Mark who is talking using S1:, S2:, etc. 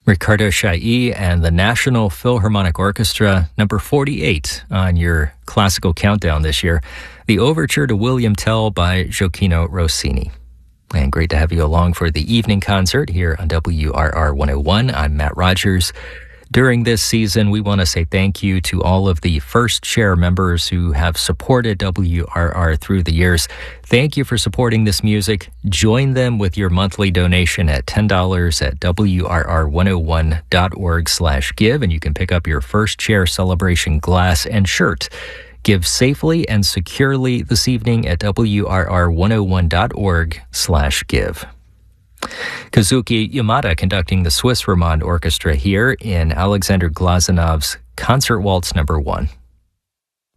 S1: Ricardo Chailly and the National Philharmonic Orchestra, number 48 on your classical countdown this year, the Overture to William Tell by Gioacchino Rossini. And great to have you along for the evening concert here on WRR 101. I'm Matt Rogers. During this season, we want to say thank you to all of the First Share members who have supported WRR through the years. Thank you for supporting this music. Join them with your monthly donation at $10 at WRR101.org/give, and you can pick up your First Share Celebration glass and shirt. Give safely and securely this evening at WRR101.org/give. Kazuki Yamada conducting the Swiss Romande Orchestra here in Alexander Glazanov's Concert Waltz No. 1.